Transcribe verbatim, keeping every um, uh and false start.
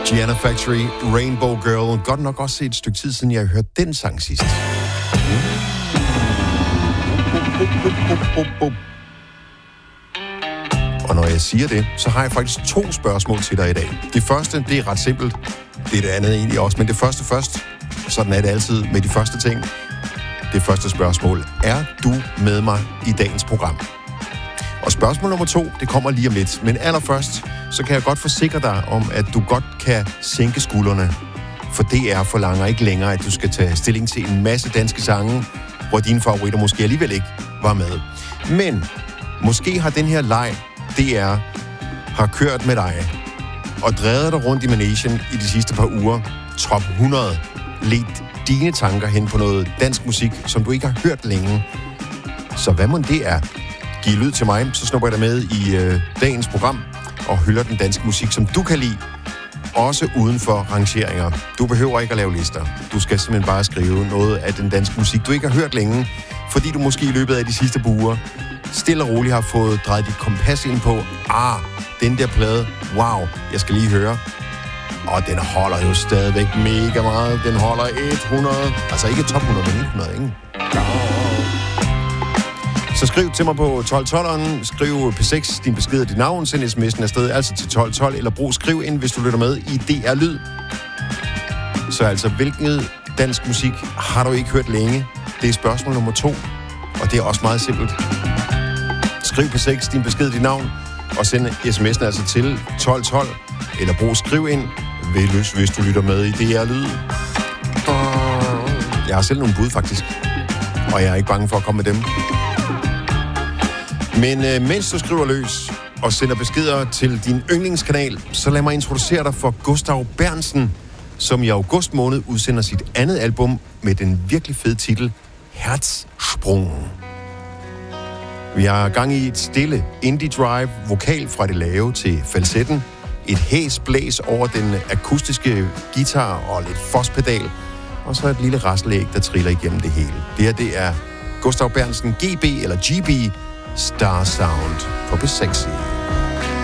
Gianna Factory, Rainbow Girl. Godt nok også et stykke tid siden, jeg har hørt den sang sidst. Mm. Og når jeg siger det, så har jeg faktisk to spørgsmål til dig i dag. Det første, det er ret simpelt. Det er det andet egentlig også, men det første først. Sådan er det altid med de første ting. Det første spørgsmål. Er du med mig i dagens program? Og spørgsmål nummer to, det kommer lige om lidt. Men allerførst, så kan jeg godt forsikre dig om, at du godt kan sænke skuldrene. For D R forlanger ikke længere, at du skal tage stilling til en masse danske sange, hvor dine favoritter måske alligevel ikke var med. Men måske har den her leg, D R har kørt med dig og drevet dig rundt i managen i de sidste par uger. Top hundrede. Ledt dine tanker hen på noget dansk musik, som du ikke har hørt længe. Så hvad må det er? Giv lyd til mig, så snupper jeg dig med i øh, dagens program og hylder den danske musik, som du kan lide. Også uden for rangeringer. Du behøver ikke at lave lister. Du skal simpelthen bare skrive noget af den danske musik, du ikke har hørt længe, fordi du måske i løbet af de sidste par uger stille og roligt har fået drejet dit kompas ind på, ah, den der plade, wow, jeg skal lige høre. Og den holder jo stadigvæk mega meget. Den holder hundrede, altså ikke top hundrede, men hundrede, ikke? Så skriv til mig på tolv tolveren, skriv P seks, din besked og dit navn, send sms'en afsted, altså til tolv tolv, eller brug skriv ind, hvis du lytter med i D R Lyd. Så altså, hvilken dansk musik har du ikke hørt længe? Det er spørgsmål nummer to, og det er også meget simpelt. Skriv P seks, din besked og dit navn, og send sms'en altså til tolv tolv, eller brug skriv ind, hvis, hvis du lytter med i D R Lyd. Jeg har selv nogle bud, faktisk, og jeg er ikke bange for at komme med dem. Men øh, mens du skriver løs og sender beskeder til din yndlingskanal, så lad mig introducere dig for Gustav Berntsen, som i august måned udsender sit andet album med den virkelig fede titel Herzsprung. Vi har gang i et stille indie drive, vokal fra det lave til falsetten, et hæs blæs over den akustiske guitar og lidt fospedal, og så et lille raslæg, der triller igennem det hele. Det her, det er Gustav Berntsen G B eller G B Star Sound på P seks.